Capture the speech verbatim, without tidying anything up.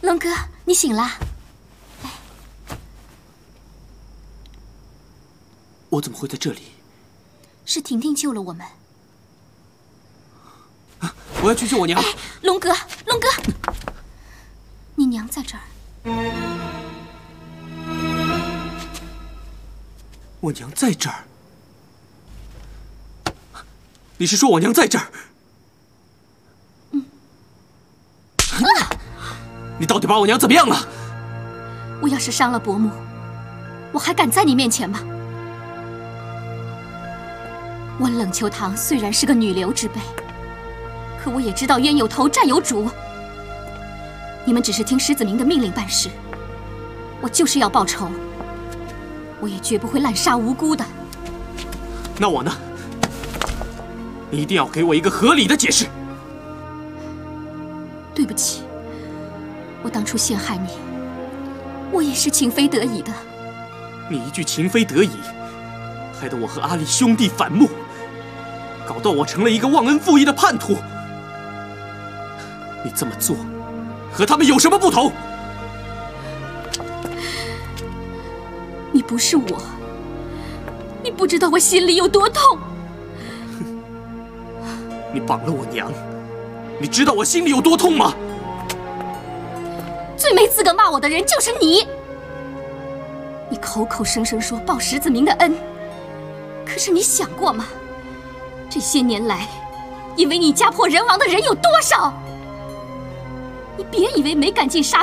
龙哥，你醒了。来， 我怎么会在这里？ 是婷婷救了我们。 啊！我要去救我娘。 哎，龙哥，龙哥，你娘在这儿。 我娘在这儿。你是说我娘在这儿？ 嗯。 啊！你到底把我娘怎么样了？ 我要是伤了伯母，我还敢在你面前吗？我冷秋堂虽然是个女流之辈，可我也知道冤有头债有主。你们只是听狮子明的命令办事，我就是要报仇，我也绝不会滥杀无辜的。 那我呢？你一定要给我一个合理的解释。 对不起，我当初陷害你，我也是情非得已的。 你一句情非得已，害得我和阿丽兄弟反目，搞到我成了一个忘恩负义的叛徒。你这么做，和他们有什么不同？ 你不是我，你不知道我心里有多痛。 你绑了我娘，你知道我心里有多痛吗？ 最没资格骂我的人就是你。你口口声声说报石子明的恩，可是你想过吗？这些年来，因为你家破人亡的人有多少？你别以为没赶尽杀